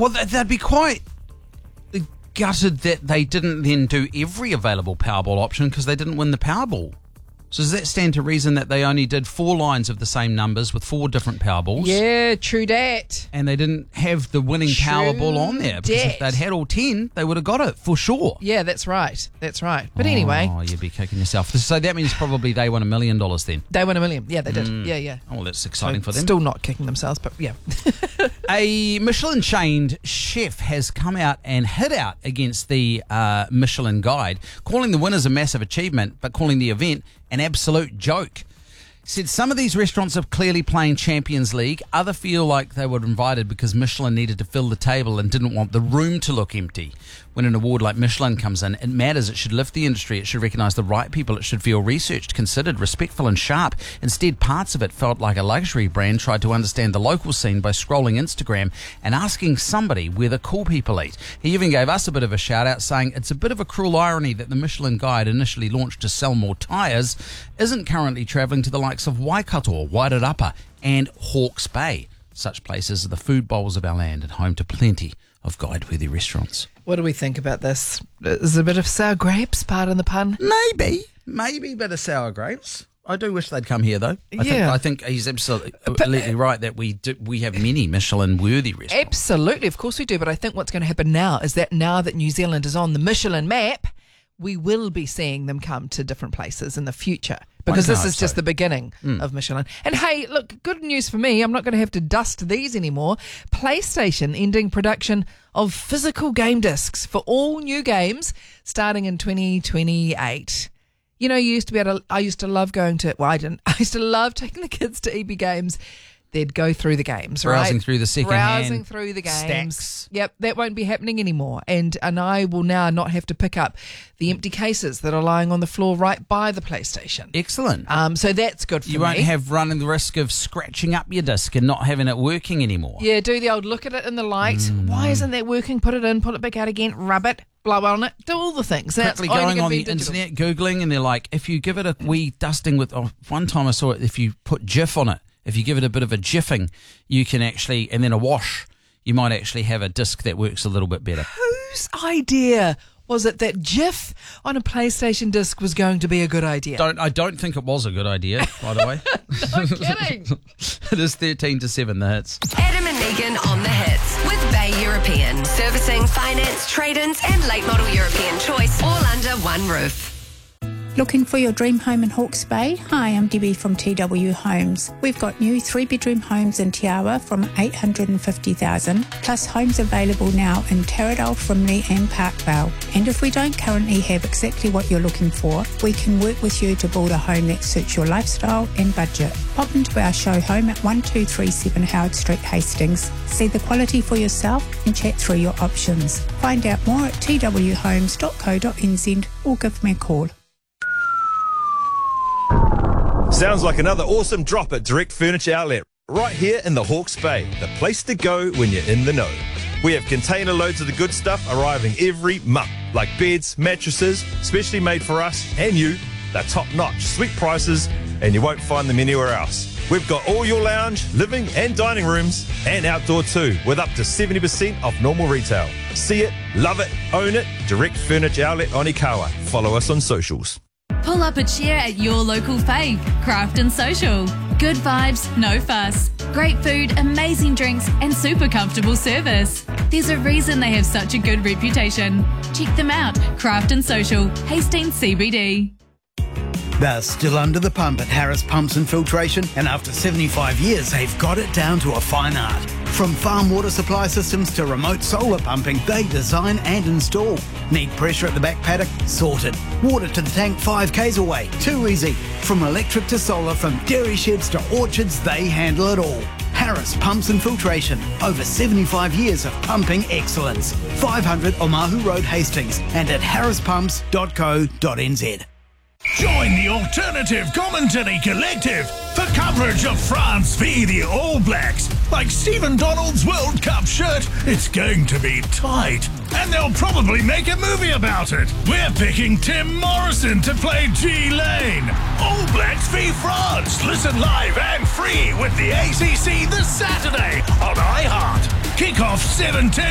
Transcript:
Well, they'd be quite gutted that they didn't then do every available Powerball option because they didn't win the Powerball. So does that stand to reason that they only did 4 lines of the same numbers with 4 different Powerballs? Yeah, true that. And they didn't have the winning Powerball on there. Because if they'd had all 10, they would have got it for sure. Yeah, that's right. But anyway. Oh, you'd be kicking yourself. So that means probably they won $1 million then. They won $1 million. Yeah, they did. Yeah. Oh, well, that's exciting for them. Still not kicking themselves, but yeah. A Michelin-chained chef has come out and hit out against the Michelin Guide, calling the winners a massive achievement, but calling the event an absolute joke. Said some of these restaurants are clearly playing Champions League. Other feel like they were invited because Michelin needed to fill the table and didn't want the room to look empty. When an award like Michelin comes in, it matters. It should lift the industry. It should recognise the right people. It should feel researched, considered, respectful and sharp. Instead, parts of it felt like a luxury brand tried to understand the local scene by scrolling Instagram and asking somebody where the cool people eat. He even gave us a bit of a shout out saying it's a bit of a cruel irony that the Michelin Guide, initially launched to sell more tyres, isn't currently travelling to the likes of Waikato, Wairarapa and Hawke's Bay. Such places are the food bowls of our land and home to plenty of guide-worthy restaurants. What do we think about this? Is a bit of sour grapes, pardon the pun? Maybe a bit of sour grapes. I do wish they'd come here, though. I think he's absolutely right that we have many Michelin-worthy restaurants. Absolutely, of course we do. But I think what's going to happen now is that now that New Zealand is on the Michelin map, we will be seeing them come to different places in the future. Because this is just the beginning of Michelin. And hey, look, good news for me. I'm not going to have to dust these anymore. PlayStation ending production of physical game discs for all new games starting in 2028. You know, I used to love going to, I used to love taking the kids to EB Games. They'd go through the games, Browsing through the second-hand Browsing through the games. stacks. Yep, that won't be happening anymore. And I will now not have to pick up the empty cases that are lying on the floor right by the PlayStation. Excellent. So that's good for me. You won't have running the risk of scratching up your disc and not having it working anymore. Yeah, do the old look at it in the light. Why isn't that working? Put it in, pull it back out again, rub it, blow on it, do all the things. Quickly going on the internet, Googling, and they're like, if you give it a wee dusting with, one time I saw it, if you put Jif on it, if you give it a bit of a jiffing, you can actually, and then a wash, you might actually have a disc that works a little bit better. Whose idea was it that Jif on a PlayStation disc was going to be a good idea? I don't think it was a good idea, by the way. No kidding. It is 13 to 7, the hits. Adam and Megan on the hits with Bay European. Servicing, finance, trade-ins and late model European choice all under one roof. Looking for your dream home in Hawke's Bay? Hi, I'm Debbie from TW Homes. We've got new 3-bedroom homes in Te Awa from $850,000, plus homes available now in Taradale, Frimley and Parkvale. And if we don't currently have exactly what you're looking for, we can work with you to build a home that suits your lifestyle and budget. Pop into our show home at 1237 Howard Street, Hastings. See the quality for yourself and chat through your options. Find out more at twhomes.co.nz or give me a call. Sounds like another awesome drop at Direct Furniture Outlet, right here in the Hawke's Bay, the place to go when you're in the know. We have container loads of the good stuff arriving every month, like beds, mattresses, specially made for us and you. They're top-notch, sweet prices, and you won't find them anywhere else. We've got all your lounge, living and dining rooms, and outdoor too, with up to 70% off normal retail. See it, love it, own it. Direct Furniture Outlet Onikawa. Follow us on socials. Pull up a chair at your local fave, Craft and Social. Good vibes, no fuss. Great food, amazing drinks, and super comfortable service. There's a reason they have such a good reputation. Check them out, Craft and Social, Hastings CBD. They're still under the pump at Harris Pumps and Filtration, and after 75 years, they've got it down to a fine art. From farm water supply systems to remote solar pumping, they design and install. Need pressure at the back paddock? Sorted. Water to the tank 5 k's away? Too easy. From electric to solar, from dairy sheds to orchards, they handle it all. Harris Pumps and Filtration. Over 75 years of pumping excellence. 500 Omahu Road, Hastings, and at harrispumps.co.nz. Join the Alternative Commentary Collective for coverage of France v the All Blacks. Like Stephen Donald's World Cup shirt, it's going to be tight. And they'll probably make a movie about it. We're picking Tim Morrison to play G Lane. All Blacks v France. Listen live and free with the ACC this Saturday on iHeart. Kick-off 7:10.